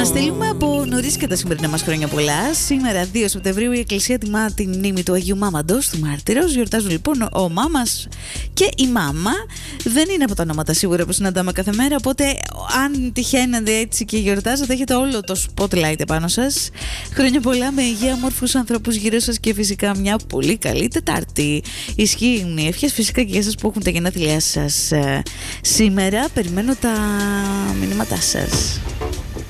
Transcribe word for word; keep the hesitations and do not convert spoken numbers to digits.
Να στείλουμε από νωρίς και τα σημερινά μας χρόνια πολλά. Σήμερα, δύο Σεπτεμβρίου, η Εκκλησία τιμά τη μνήμη του Αγίου Μάμαντος, του μάρτυρος. Γιορτάζουν λοιπόν ο Μάμας και η Μάμα. Δεν είναι από τα ονόματα σίγουρα που συναντάμε κάθε μέρα. Οπότε, αν τυχαίνετε έτσι και γιορτάζετε, έχετε όλο το spotlight επάνω σας. Χρόνια πολλά με υγεία, όμορφους ανθρώπους γύρω σας και φυσικά μια πολύ καλή Τετάρτη. Ισχύουν οι ευχές φυσικά και για σας που έχουν τα γενέθλιά σας σήμερα. Περιμένω τα μηνύματά σας.